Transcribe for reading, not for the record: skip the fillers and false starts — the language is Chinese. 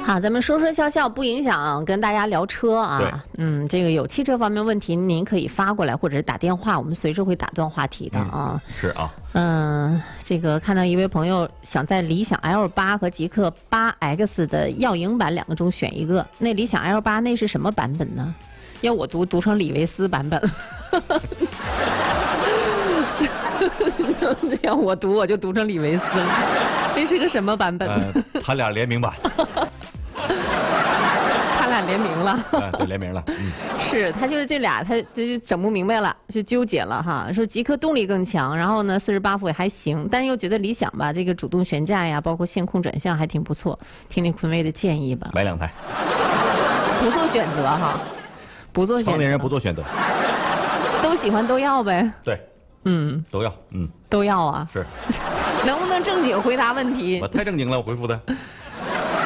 好，咱们说说笑笑，不影响跟大家聊车啊。这个有汽车方面问题，您可以发过来或者是打电话，我们随时会打断话题的啊。 是啊。 这个看到一位朋友想在理想 L8和极氪 8X 的耀营版两个中选一个，那理想 L8那是什么版本呢？要我读成李维斯版本。要我读我就读成李维斯了。这是个什么版本？ 他俩联名版。 他俩联名了。 对，联名了。 是他就是这俩，他就整不明白了，就纠结了哈。说极氪动力更强，然后呢48伏也还行，但是又觉得理想吧，这个主动悬架呀，包括线控转向还挺不错。听听坤威的建议吧。 买2台。 不做选择哈，不做选择。 成年人不做选择。 都喜欢都要呗。 对。都要。 都要啊。 是。 能不能正经回答问题？ 我太正经了，我回复的。